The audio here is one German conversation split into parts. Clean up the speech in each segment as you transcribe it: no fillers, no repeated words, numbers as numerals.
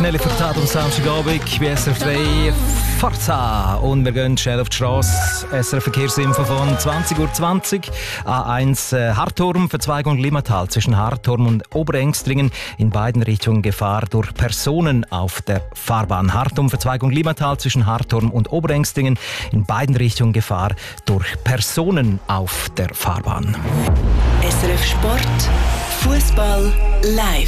Nelly Furtado am Samstagabend bei SRF 3 Forza. Und wir gehen schnell auf die Straße. SRF Verkehrsinfo von 20:20 Uhr. A1 Hartturm, Verzweigung Limmatal zwischen Hartturm und Oberängstringen. In beiden Richtungen Gefahr durch Personen auf der Fahrbahn. Hartturm, Verzweigung Limmatal zwischen Hartturm und Oberängstringen. In beiden Richtungen Gefahr durch Personen auf der Fahrbahn. SRF Sport, Fußball live.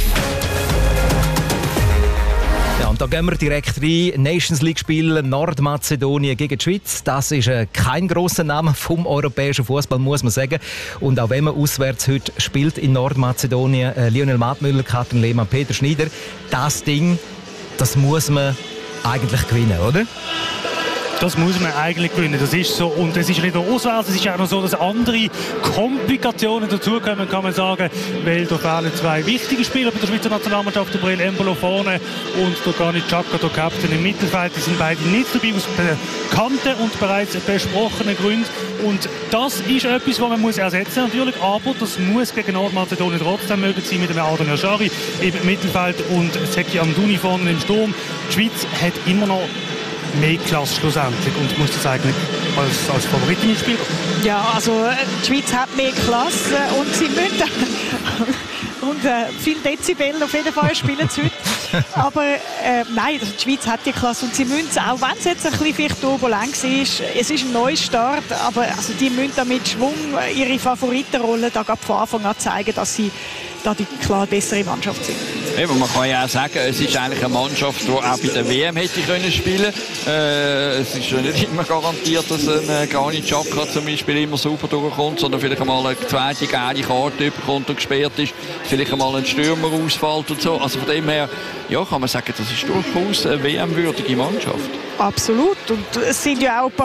Ja, und da gehen wir direkt rein. Nations League-Spiel Nordmazedonien gegen die Schweiz. Das ist kein grosser Name vom europäischen Fußball, muss man sagen. Und auch wenn man auswärts heute spielt in Nordmazedonien, Lionel Mattmüller, Katrin Lehmann, Peter Schneider, das Ding, das muss man eigentlich gewinnen, oder? Das muss man eigentlich gewinnen, das ist so. Und es ist nicht nur auswärts, es ist auch noch so, dass andere Komplikationen dazukommen, kann man sagen. Weil da fehlen zwei wichtige Spieler bei der Schweizer Nationalmannschaft, der Breel Embolo vorne und der Granit Xhaka, der Captain im Mittelfeld. Die sind beide nicht dabei, aus bekannten und bereits besprochenen Gründen. Und das ist etwas, was man muss ersetzen muss natürlich. Aber das muss gegen Nordmazedonien trotzdem möglich sein mit dem Adnan Janshari im Mittelfeld und Zeki Amdouni vorne im Sturm. Die Schweiz hat immer noch mehr Klasse schlussendlich und muss das eigentlich als Favoritin spielen. Ja, also die Schweiz hat mehr Klasse und sie müssen viel Dezibel auf jeden Fall spielen sie heute. Aber nein, also die Schweiz hat die Klasse und sie müssen es, auch wenn es jetzt ein bisschen vielleicht turbulent ist, es ist ein neuer Start, aber also die müssen da mit Schwung ihre Favoritenrolle da von Anfang an zeigen, dass sie da die klar bessere Mannschaft sind. Eben, man kann ja auch sagen, es ist eigentlich eine Mannschaft, die auch bei der WM hätte können spielen. Es ist ja nicht immer garantiert, dass ein Granit Xhaka zum Beispiel immer super durchkommt, sondern vielleicht einmal eine zweite gelbe Karte bekommt und gesperrt ist, vielleicht einmal ein Stürmer ausfällt und so. Also von dem her, ja, kann man sagen, das ist durchaus eine WM-würdige Mannschaft. Absolut. Und es sind ja auch